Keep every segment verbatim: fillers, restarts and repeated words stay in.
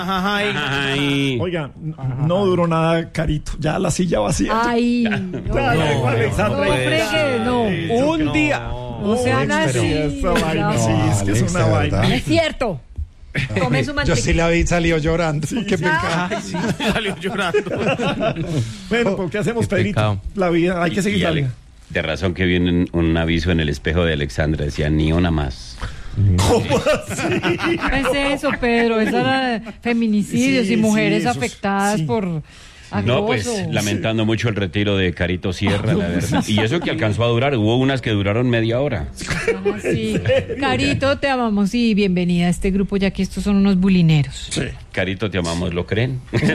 Ay. Ay. Oiga, no duró nada, Carito. Ya la silla vacía. Ay, Ya, no, ya, no, Alexandra, no, ya. fregue, no. Un No. día. No sean Pero así. esa vaina, sí, no. es que es Alex, una de vaina. verdad. Es cierto. Tome su Yo mantequilla. sí la vi, salió llorando. Qué pecado. Ay, sí, salió llorando. Bueno, pues ¿qué hacemos, Qué Pedrito? pecado. La vida, hay que Y seguir Ale- dando. de razón que viene un aviso en el espejo de Alexandra, decía ni una más. ¿Cómo así? No es eso, Pedro. Es era feminicidios Sí, y mujeres sí, esos- afectadas sí. por acoso. No, pues lamentando mucho el retiro de Carito Sierra, la verdad. Y eso que alcanzó a durar, hubo unas que duraron media hora. Ah, sí. Carito, te amamos y bienvenida a este grupo, ya que estos son unos bulineros. Sí. Carito, te amamos, ¿lo creen?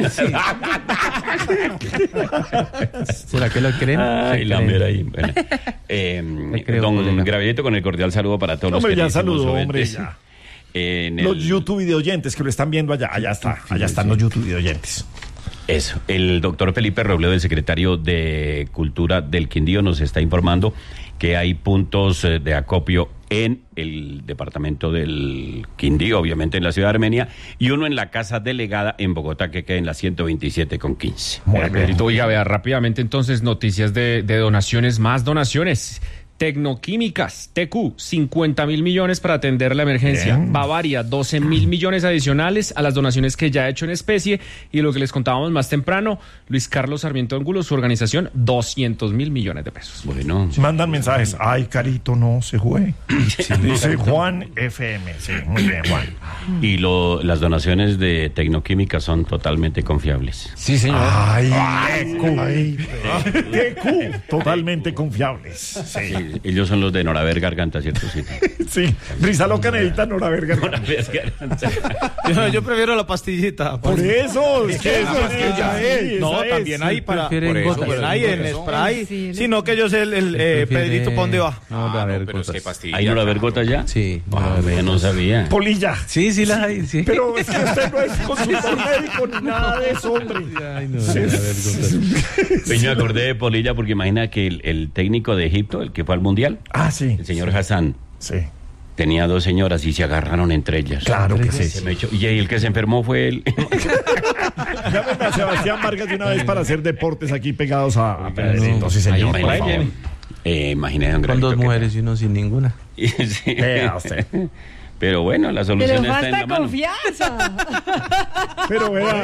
¿Será que lo creen? Ay, Se la creen. mera ahí. Bueno. Eh, Te creo, don colega. Gravillito, con el cordial saludo para todos Hombre, los ya queridísimos saludó, hombre, oyentes. ya. En Los el- YouTube videoyentes que lo están viendo allá. Allá está. Allá están los YouTube videoyentes. Eso, el doctor Felipe Robledo, el secretario de Cultura del Quindío, nos está informando que hay puntos eh, de acopio en el departamento del Quindío, obviamente en la ciudad de Armenia, y uno en la casa delegada en Bogotá, que queda en la ciento veintisiete con quince. Muy bien. Oiga, vea rápidamente entonces noticias de, de donaciones, más donaciones. Tecnoquímicas, T Q, cincuenta mil millones para atender la emergencia. Bien. Bavaria, doce mil millones adicionales a las donaciones que ya ha hecho en especie. Y lo que les contábamos más temprano, Luis Carlos Sarmiento Ángulo, su organización, doscientos mil millones de pesos. Bueno, Mandan mensajes. Ay, Carito, no se juegue. Dice Juan F M. Sí, muy bien, Juan. y lo, las donaciones de Tecnoquímicas son totalmente confiables. Sí, señor. Ay, T Q. T Q. Totalmente confiables. Sí. Sí, ellos son los de Noraver Garganta, ¿cierto? Sí. Sí. Risa loca necesita Nora Verga. Noraver Garganta. Yo, yo prefiero la pastillita. Por eso, es que eso es que ya es. No, esa también es. hay para. prefieren Por eso, gotas. también hay en spray. Sí, Sino que yo sé el, el eh, Prefiere- Pedrito, ¿para dónde va? No, a ver, cosas. ¿Hay Noraver Gota ya? Sí. Ah, ya no sabía. Polilla. Sí, sí las hay, sí. Pero es que usted no es consultor médico ni nada de eso, hombre. Ay, no, a ver, cosas. Pues yo me acordé de Polilla porque imagina que el, el técnico de Egipto, el que fue al Mundial, Ah, sí. el señor Hassan, Sí. tenía dos señoras y se agarraron entre ellas. Claro que Se sí. me echó- y el que se enfermó fue él. Llámenme a Sebastián Vargas de una vez para hacer deportes aquí pegados a, a Pedrito, sí, señor, por Imagínate, favor. eh, imagínate, don Con Gravito, dos que- mujeres y uno sin ninguna. Sí. Vea usted. Pero bueno, la Pero solución está en falta la mano. confianza. Pero vea,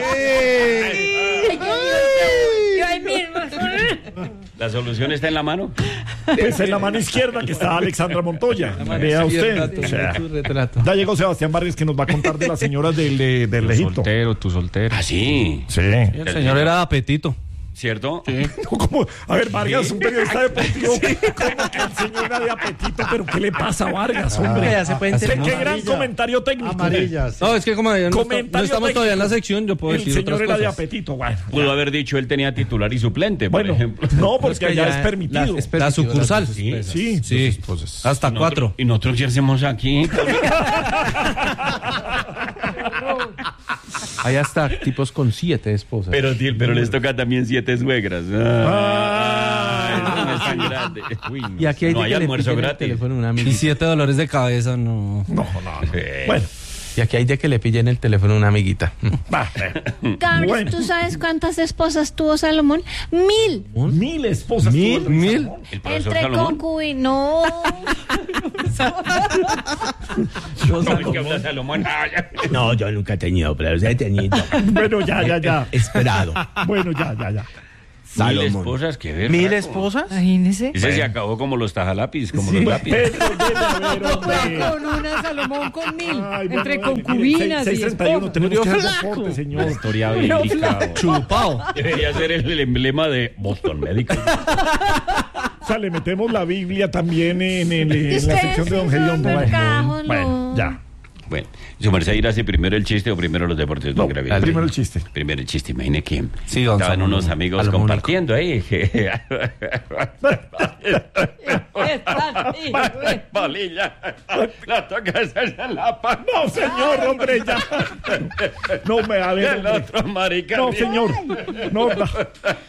Ay, yo, yo- yo ahí mismo. La solución está en la mano. pues en la mano izquierda que está Alexandra Montoya. Vea usted. O sea, Tu retrato. ya llegó Sebastián Vargas que nos va a contar de las señoras del, de- del Tu Egipto. soltero, tu soltero. Ah, sí. Sí. El señor era de apetito. ¿Cierto? ¿Cómo? A ver, Vargas, un periodista deportivo. ¿Cómo que el señor era de apetito? ¿Pero qué le pasa a Vargas, hombre? ya se puede ¿Qué, entender. qué gran comentario técnico. No, es que como ya no, está- Comentario no estamos todavía en la sección, yo puedo El decir señor otras era de cosas. apetito, bueno. Pudo haber dicho él tenía titular y suplente, por Bueno, ejemplo. no, porque que allá ya es permitido. la- es La sucursal. Sí, Sí. Sí, hasta Y nosotros- cuatro. Y nosotros qué hacemos aquí. Hay hasta tipos con siete esposas. Pero, tío, pero les toca también siete suegras. Ah, no es tan grande. Uy, no. Y aquí hay no de hay que le almuerzo pillen el gratis. teléfono a una Y amiguita. siete dolores de cabeza, no. No, no, no. Sí. Bueno, Y aquí hay de que le pillen el teléfono a una amiguita. va. Carlos, Bueno. ¿tú sabes cuántas esposas tuvo Salomón? Mil. Mil esposas. Mil, tuvo el mil. Salomón. El profesor Entre Salomón. concubinos. No. No, es que habla Salomón. Ah, ya. No, yo nunca he tenido, pero he tenido. Bueno, ya, ya, ya. Esperado. Bueno, ya, ya, ya. Mil Salomón. esposas, qué ver. ¿Mil esposas? Imagínese. Ese se acabó como los tajalápiz, como los lápiz. Pedro, debe haber, hombre. Con una, Salomón con mil. Ay, bueno, Entre mire, concubinas seis y treinta y uno, esposas. tenemos que hacer Flaco. deporte, señor. Historia bíblica. Chupao. Debería ser el, el emblema de Boston Medical. O sea, le metemos la Biblia también en, en- en la Ustedes sección de Don sí son Gediondo. del Bueno, cajón, bueno, no. ya. Bueno, ¿su merced irá así primero el chiste o primero los deportes? No, Don Gravillito? primero el chiste. Primero el chiste, imagine quién. Sí, don Estaban Salomón. unos amigos Salomón. compartiendo ahí. Bolilla. La toca esa la pa. No, señor, hombre, ya. No me a ver. El otro marica. No, señor. No, no.